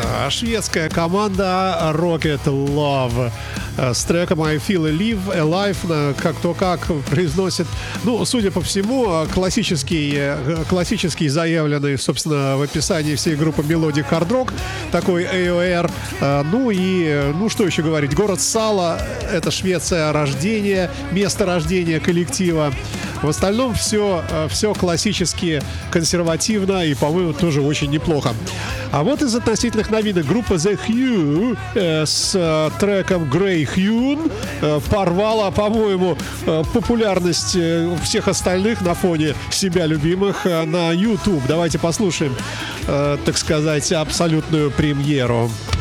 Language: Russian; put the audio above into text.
Шведская команда Rocket Love с треком I Feel Alive, как произносит, ну, судя по всему, классический заявленный, собственно, в описании всей группы Melodic Hard Rock, такой AOR. Ну, что еще говорить, город Сала — это Швеция, место рождения коллектива. В остальном все классически консервативно и, по-моему, тоже очень неплохо. А вот из относительных новинок группа The Hue с треком Grey Hune порвала, по-моему, популярность всех остальных на фоне себя любимых на YouTube. Давайте послушаем, так сказать, абсолютную премьеру.